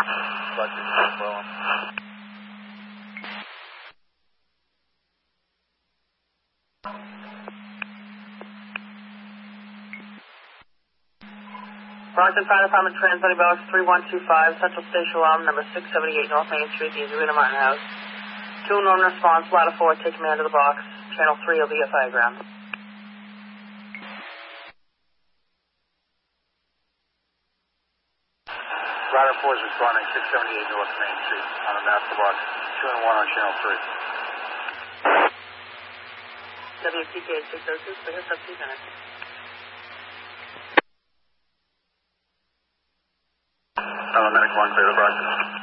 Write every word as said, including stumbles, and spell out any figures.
Boston Fire Department Transmitting Box three one two five, Central Station Alarm number six seventy-eight North Main Street, the Azurina Martin House. Two non-response, ladder four, take command of the box. Channel three will be a diagram. Ladder four is responding six seventy-eight North Main Street on a master box. Two and one on channel three. W P K six oh two, clear sub two minutes. Medic one, clear the broadcast.